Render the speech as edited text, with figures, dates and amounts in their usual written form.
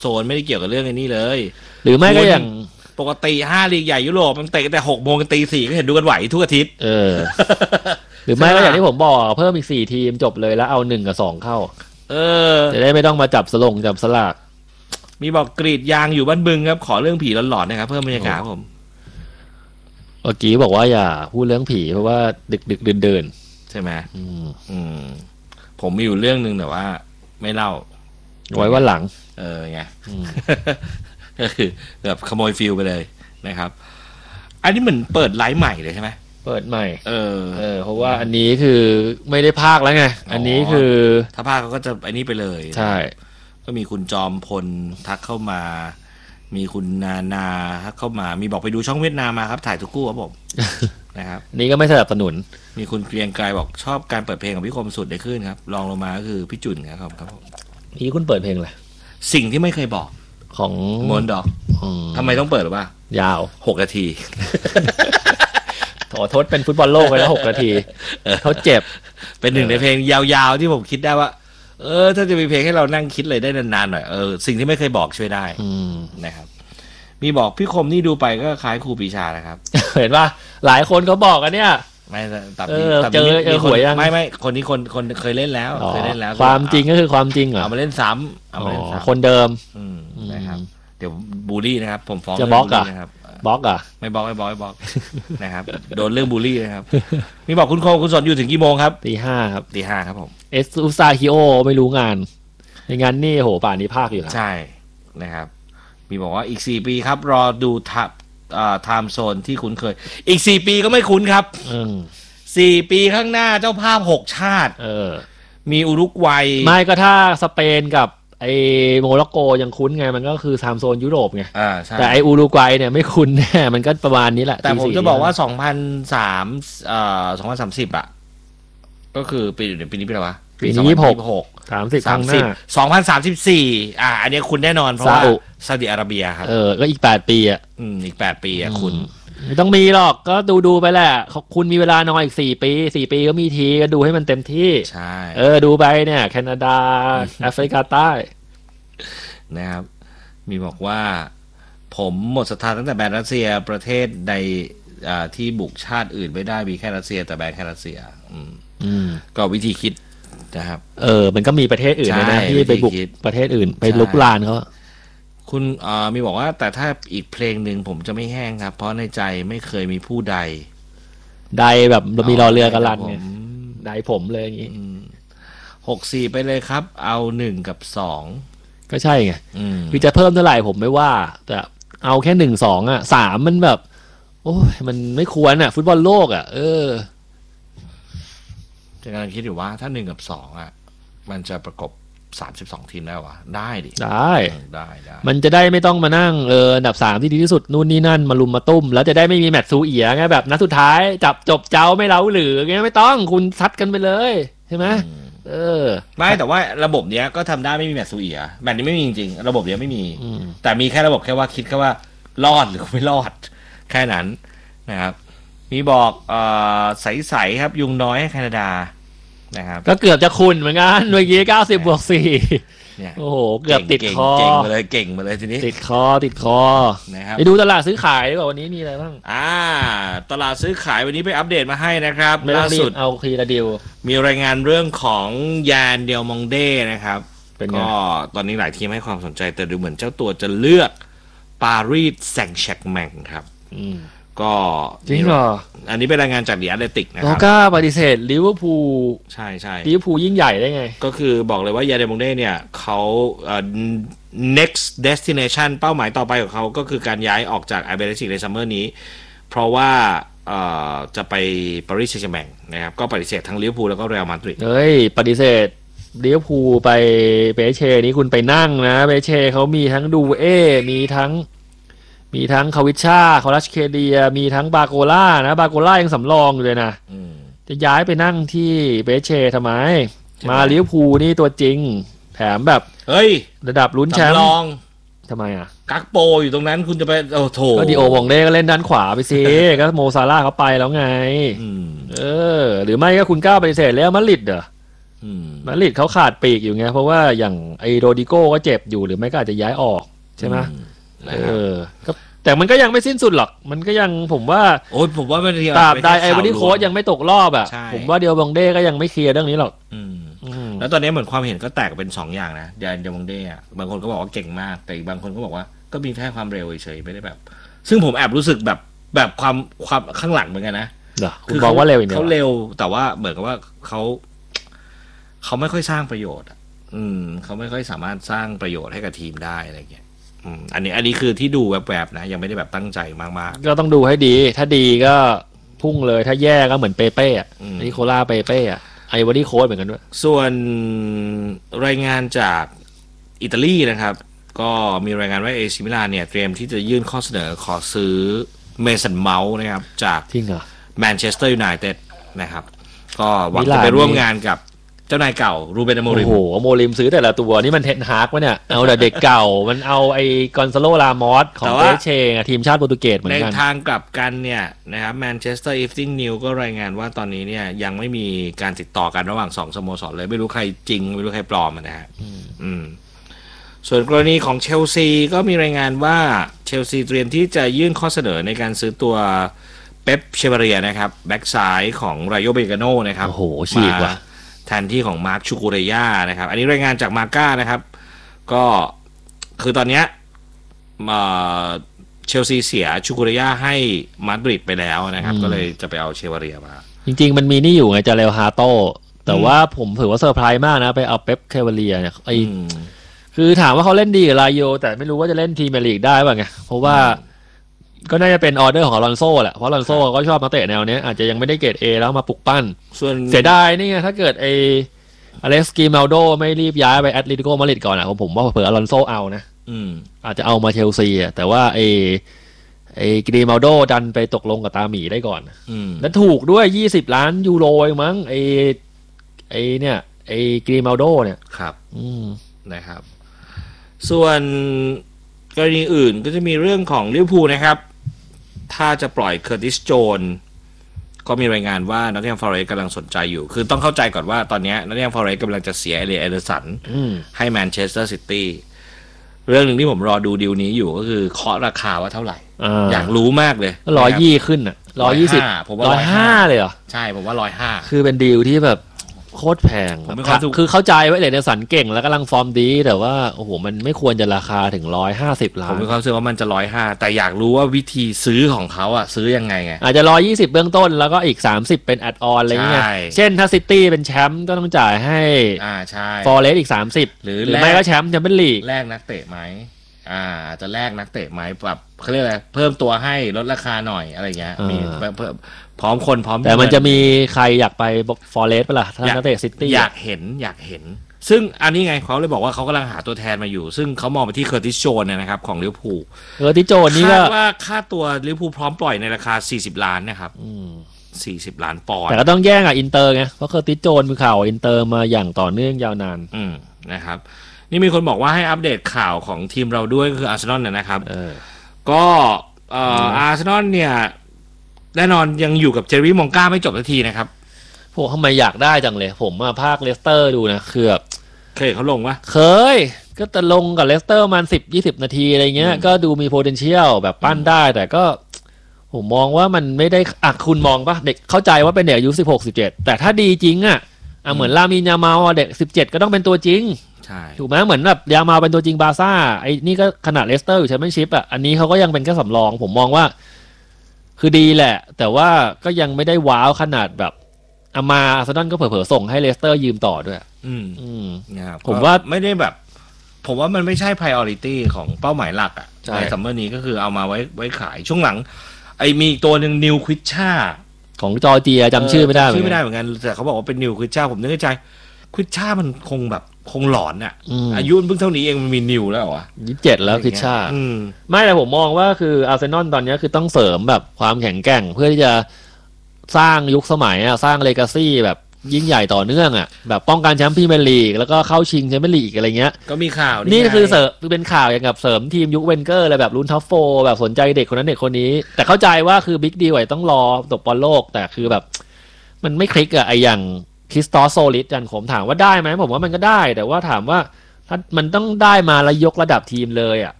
โซนไม่ได้เกี่ยวกับเรื่องนี้เลยหรือไม่ก็อย่างปกติ5ลีกใหญ่ยุโรปมันเตะแต่6 โมงกันตี 4ก็เห็นดูกันไหวทุกอาทิตย์หรือไม่ก็อย่างที่ผมบอกเพิ่มอีก4 ทีมจบเลยแล้วเอา1 กับ 2เข้าจะได้ไม่ต้องมาจับสลากมีบอกกรีดยางอยู่บ้านบึงครับขอเรื่องผีหลอนๆนะครับเพิ่มบรรยากาศผมเมื่อกี้บอกว่าอย่าพูดเรื่องผีเพราะว่าดึกเดินใช่ไหมผมมีอยู่เรื่องนึงแต่ว่าไม่เล่าไว้ว่าหลังไงก็คือแบบขโมยฟิลไปเลยนะครับอันนี้เหมือนเปิดไลฟ์ใหม่เลยใช่ไหมเปิดใหม่เพราะว่าอันนี้คือไม่ได้พากแล้วไงอันนี้คือถ้าพากเขาก็จะอันนี้ไปเลยใช่ก็มีคุณจอมพลทักเข้ามามีคุณนาทักเข้ามามีบอกไปดูช่องเวียดนามมาครับถ่ายทุกคู่ครับผมนะครับนี่ก็ไม่สนับสนุนมีคุณเกรียงไกรบอกชอบการเปิดเพลงของพี่คมสุดได้ขึ้นครับรองลงมาก็คือพี่จุนครับนี่คุณเปิดเพลงอะไรสิ่งที่ไม่เคยบอกของมอนดอกทำไมต้องเปิดหรือเปล่ายาว 6 นาทีขอโทษเป็นฟุตบอลโลกไปแล้ว6 นาทีเขาเจ็บเป็นหนึ่งในเพลงยาวๆที่ผมคิดได้ว่าถ้าจะมีเพลงให้เรานั่งคิดเลยได้นานๆหน่อยสิ่งที่ไม่เคยบอกช่วยได้นะครับมีบอกพี่คมนี่ดูไปก็คล้ายครูปีชานะครับเห็นป่ะหลายคนเขาบอกกันเนี่ยไม่ตับเจอหวยยังไม่คนนี้คนเคยเล่นแล้วความจริงก็คือความจริงเหรอเอามาเล่นซ้ำคนเดิมนะครับเดี๋ยวบูลลี่นะครับผมฟ้องจะบล็อกนะครับบล็อกไม่บล็อกนะครับโดนเรื่องบูลลี่นะครับมีบอกคุณสนอยู่ถึงกี่โมงครับตี 5ครับตี 5ครับผมอุซาฮิโอไม่รู้งานในงานนี่โหป่านนี้ภาคอยู่แล้วใช่นะครับมีบอกว่าอีก4 ปีครับรอดูไทม์โซนที่คุ้นเคยอีก4 ปีก็ไม่คุ้นครับ4 ปีข้างหน้าเจ้าภาพ6 ชาติมีอุรุกวัยไม่ก็ถ้าสเปนกับไอโมร็อกโกยังคุ้นไงมันก็คือไทม์โซนยุโรปไงแต่ไออุรุกวัยเนี่ยไม่คุ้นแน่มันก็ประมาณนี้แหละแต่ผมจะบอกว่า2030อ่ะก็คือปีนี้ปีอะไรวะปี2026 30ข้างหน้า2034อันนี้คุณแน่นอนเพราะว่าซาอุดิอาระเบียครับก็อีก8 ปีอ่ะอีก8 ปีอ่ะคุณไม่ต้องมีหรอกก็ดูไปแหละคุณมีเวลานอนอีก4 ปี4 ปีก็มีทีก็ดูให้มันเต็มที่ใช่ดูไปเนี่ยแคนาดาแอฟริกาใต้นะครับมีบอกว่าผมหมดศรัทธาตั้งแต่แบนรัสเซียประเทศใดที่บุกชาติอื่นไม่ได้มีแค่รัสเซียแต่แบนแค่รัสเซียก็วิธีคิดนะครับมันก็มีประเทศอื่นนะที่ไปบุกประเทศอื่นไปลุกลานเขาคุณมีบอกว่าแต่ถ้าอีกเพลงหนึ่งผมจะไม่แห้งครับเพราะในใจไม่เคยมีผู้ใดแบบมีรอเรือกันลันไงใดผมเลยอย่างนี้ 64ไปเลยครับเอา1 กับ 2 ก็ใช่ไงคือจะเพิ่มเท่าไหร่ผมไม่ว่าแต่เอาแค่1 23มันแบบโอ้ยมันไม่ควรฟุตบอลโลกจะกำลังคิดอยู่ว่าถ้า1 กับ 2มันจะประกบ32 ทีมได้วะได้ดิได้มันจะได้ไม่ต้องมานั่งอันดับ3ที่ดีที่สุดนู่นนี่นั่นมาลุมมาตุ้มแล้วจะได้ไม่มีแมตช์ซูเอียไงแบบนัดสุดท้ายจับจบเจ้าไม่เล้าหรือไงไม่ต้องคุณซัดกันไปเลยใช่ไหมไม่แต่ว่าระบบเนี้ยก็ทำได้ไม่มีแมตช์ซูเอียแมตช์นี้ไม่มีจริงๆระบบเนี้ยไม่มีแต่มีแค่ระบบแค่ว่าคิดแค่ว่ารอดหรือไม่รอดแค่นั้นนะครับมีบอกใสๆครับยุงน้อยให้แคนาดานะครับก็เกือบจะคุณเหมือนกันเมื่อกี้90+4โอ้โหเกือบติดคอเก่งมาเลยทีนี้ติดคอนะครับไปดูตลาดซื้อขายดีกว่าวันนี้มีอะไรบ้างตลาดซื้อขายวันนี้ไปอัปเดตมาให้นะครับล่าสุดเอาทีละเดียวมีรายงานเรื่องของยานเดียวมองเด้นะครับก็ตอนนี้หลายทีมให้ความสนใจแต่ดูเหมือนเจ้าตัวจะเลือกปารีสแซงต์แชร์กแมงครับก็จริงเหรออันนี้เป็นรายงานจากThe Athletic นะครับก็ปฏิเสธลิเวอร์พูลใช่ลิเวอร์พูลยิ่งใหญ่ได้ไงก็คือบอกเลยว่ายาเดมงเด้เนี่ยเขาnext destination เป้าหมายต่อไปของเขาก็คือการย้ายออกจากไอเบริสิกในซัมเมอร์นี้เพราะว่าจะไปปารีสแซงต์แชร์กแมงนะครับก็ปฏิเสธทั้งลิเวอร์พูลแล้วก็เรอัลมาดริดปฏิเสธลิเวอร์พูลไปเปเช่นี้คุณไปนั่งนะเปเช่เขามีทั้งดูมีทั้งคาวิชาคอรัชเคเดียมีทั้งบาโกล่านะบาโกล่ายังสำรองอยู่เลยนะจะย้ายไปนั่งที่เบเช่ทำไมมาลิเวอร์พูลนี่ตัวจริงแถมแบบระดับลุ้นแชมป์ทำไมกักโปอยู่ตรงนั้นคุณจะไปโถก็ดิโอวองเด้ก็เล่นด้านขวาไปสิก็โมซาร่าเขาไปแล้วไงหรือไม่ก็คุณกล้าปฏิเสธแล้วมาดริดมาดริดเขาขาดปีกอยู่ไงเพราะว่าอย่างไอโรดิโก้ก็เจ็บอยู่หรือไม่ก็อาจจะย้ายออกใช่ไหมก็แต่มันก็ยังไม่สิ้นสุดหรอกมันก็ยังผมว่าโอ้ยผมว่ามันตราบใดไอวอรี่โค้ชยังไม่ตกรอบอ่ะผมว่าเดียวบองเด้ก็ยังไม่เคลียร์เรื่องนี้หรอกแล้วตอนนี้เหมือนความเห็นก็แตกเป็น2อย่างนะเดียวบองเด้อะบางคนก็บอกว่าเก่งมากแต่อีกบางคนก็บอกว่าก็มีแค่ความเร็วเฉยๆไม่ได้แบบซึ่งผมแอบรู้สึกแบบความข้างหลังเหมือนกันนะคือบอกว่าเร็วอีกเขาเร็วแต่ว่าเหมือนกับว่าเขาไม่ค่อยสร้างประโยชน์เขาไม่ค่อยสามารถสร้างประโยชน์ให้กับทีมได้อะไรเงี้ยอันนี้คือที่ดูแวบๆนะยังไม่ได้แบบตั้งใจมากๆก็ต้องดูให้ดีถ้าดีก็พุ่งเลยถ้าแย่ก็เหมือนเปเป้อะนิโคล่าเปเป้อะไอวอรี่โค้ชเหมือนกันด้วยส่วนรายงานจากอิตาลีนะครับก็มีรายงานว่าเอซิมิลานเนี่ยเตรียมที่จะยื่นข้อเสนอขอซื้อเมสันเมาส์นะครับจากแมนเชสเตอร์ยูไนเต็ดนะครับก็หวังจะไปร่วมงานกับเจ้านายเก่ารูเบน อโมริมโอ้โหอโมริมซื้อแต่ละตัวนี่มันเทนฮากวะเนี่ยเอาแต่เด็กเก่ามันเอาไอกอนซาโลลามอสของเปเชทีมชาติโปรตุเกสเหมือนกันในทางกลับกันเนี่ยนะครับแมนเชสเตอร์อีฟนิ่งนิวก็รายงานว่าตอนนี้เนี่ยยังไม่มีการติดต่อกันระหว่าง2สโมสรเลยไม่รู้ใครจริงไม่รู้ใครปลอมนะฮะส่วนกรณีของเชลซีก็มีรายงานว่าเชลซีเตรียมที่จะยื่นข้อเสนอในการซื้อตัวเป๊ปเชเวเรียนะครับแบ็กซ้ายของไรโยเบกาโนนะครับโอ้โหฉีกว่ะแทนที่ของมาร์คชูกูเรย่านะครับอันนี้รายงานจากมาก้านะครับก็คือตอนนี้เชลซีเสียชูกูเรย่าให้มาดริดไปแล้วนะครับก็เลยจะไปเอาเชเวเรียมาจริงๆมันมีนี่อยู่ไงจาเรลฮาโตแต่ว่าผมถือว่าเซอร์ไพรส์มากนะไปเอาเป๊ปเชเวเรียเนี่ยคือถามว่าเขาเล่นดีกับลาโยแต่ไม่รู้ว่าจะเล่นทีมเมลีกได้ป่ะไงเพราะว่าก็น่าจะเป็นออเดอร์ของอลอนโซ่แหละเพราะอลอนโซ่ก็ชอบนักเตะแนวนี้อาจจะยังไม่ได้เกรด A แล้วมาปลุกปั้นส่วนเสียดายนี่ไงถ้าเกิดอเล็กซ์กิมัลโดไม่รีบย้ายไปแอตเลติโกมาดริดก่อนผมว่าเผื่ออลอนโซ่เอานะอาจจะเอามาเชลซีอ่ะแต่ว่ากิมัลโดดันไปตกลงกับตาหมีได้ก่อนและถูกด้วย20 ล้านยูโรมั้งเนี่ยกิมัลโดเนี่ยครับนะครับส่วนกรณีอื่นก็จะมีเรื่องของลิเวอร์พูลนะครับถ้าจะปล่อยเคอร์ติสโจนก็มีรายงานว่านอตติงแฮมฟอเรสต์กำลังสนใจอยู่คือต้องเข้าใจก่อนว่าตอนนี้นอตติงแฮมฟอเรสต์กำลังจะเสียเอเลีย แอนเดอร์สันให้แมนเชสเตอร์ซิตี้เรื่องหนึ่งที่ผมรอดูดีลนี้อยู่ก็คือเคาะราคาว่าเท่าไหร่อยากรู้มากเลย 120ขึ้นอ่ะ120 ผมว่า 105เลยเหรอใช่ผมว่า105 คือเป็นดีลที่แบบโคตรแพงคือเข้าใจว่าเอเลีย สันเก่งแล้วกำลังฟอร์มดีแต่ว่าโอ้โหมันไม่ควรจะราคาถึง150 ล้านผมมีความรู้สึกว่ามันจะ105แต่อยากรู้ว่าวิธีซื้อของเขาอ่ะซื้อยังไงอาจจะ120เบื้องต้นแล้วก็อีก30เป็นแอดออนอะไรเงี้ยเช่นถ้าซิตี้เป็นแชมป์ก็ต้องจ่ายให้ใช่ฟอเรสต์อีก30หรือไม่ก็แชมป์แชมเปี้ยนลีกแลกนักเตะไหมจะแลกนักเตะไหมแบบเขาเรียกอะไรเพิ่มตัวให้ลดราคาหน่อยอะไรเงี้ยมีเพิ่มพร้อมคนพร้อมแต่มันจะมีใครอยากไปฟอเรสต์ป่ะล่ะถ้านักเตะซิตี้อยากเห็นซึ่งอันนี้ไงเขาเลยบอกว่าเขากำลังหาตัวแทนมาอยู่ซึ่งเขามองไปที่เคอร์ติสโจนนะครับของลิเวอร์พูลเคอร์ติสโจนนี่ก็คาดว่าค่าตัวลิเวอร์พูลพร้อมปล่อยในราคา40 ล้านนะครับ40 ล้านปอนด์แต่ก็ต้องแย่งอินเตอร์ไงเพราะเคอร์ติสโจนมีข่าวอินเตอร์มาอย่างต่อเนื่องยาวนานนะครับนี่มีคนบอกว่าให้อัปเดตข่าวของทีมเราด้วยก็คืออาร์เซนอลนะครับก็อาร์เซนอลเนี่ยแน่นอนยังอยู่กับเจอร์รี่มองก้าไม่จบสักทีนะครับผมทำไมอยากได้จังเลยผมมาภาคเลสเตอร์ดูนะคือแบบเคยเขาลงปะเคยก็จะลงกับเลสเตอร์ประมาณ10-20 นาทีอะไรเงี้ยก็ดูมี potential แบบปั้นได้แต่ก็ผมมองว่ามันไม่ได้คุณมองปะเด็กเข้าใจว่าเป็นเด็กอายุ16-17แต่ถ้าดีจริงเหมือนลามินยามาลเด็ก17ก็ต้องเป็นตัวจริงถูกไหมเหมือนแบบยามาเป็นตัวจริงบาซ่าไอ้นี่ก็ขนาดเลสเตอร์อยู่แชมเปี้ยนชิพอันนี้เขาก็ยังเป็นแค่สำรองผมมองว่าคือดีแหละแต่ว่าก็ยังไม่ได้ว้าวขนาดแบบมาอาร์เซนอลก็เผลอๆส่งให้เลสเตอร์ยืมต่อด้วยผมว่าไม่ได้แบบผมว่ามันไม่ใช่ priority ของเป้าหมายหลักในซัมเมอร์นี้ก็คือเอามาไว้ขายช่วงหลังมีตัวหนึ่งนิวควิชช่าของจอร์เจียจำชื่อไม่ได้เหมือนกันแต่เขาบอกว่าเป็นนิวควิชช่าผมนึกในใจควิชช่ามันคงหลอนอายุเพิ่งเท่านี้เองมันมีนิวแล้ววะ 27แล้วควิชช่าไม่แต่ผมมองว่าคืออาร์เซนอลตอนนี้คือต้องเสริมแบบความแข็งแกร่งเพื่อที่จะสร้างยุคสมัยสร้างเลกาซี่แบบยิ่งใหญ่ต่อเนื่องแบบป้องกันแชมป์พรีเมียร์ลีกแล้วก็เข้าชิงแชมเปี้ยนลีกอะไรเงี้ยก็มีข่าวนี่คือเป็นข่าวอย่างกับเสริมทีมยุคเวนเกอร์อะไรแบบลุ้นท็อปโฟแบบสนใจเด็กคนนั้นเด็กคนนี้แต่เข้าใจว่าคือบิ๊กดีลต้องรอตกบอลโลกแต่คือแบบมันไม่คลิกอย่างคริสตอสโซลิสกันผมถามว่าได้ไหมผมว่ามันก็ได้แต่ว่าถามว่าถ้ามันต้องได้มาแล้วยกระดับทีมเลยอ่ะ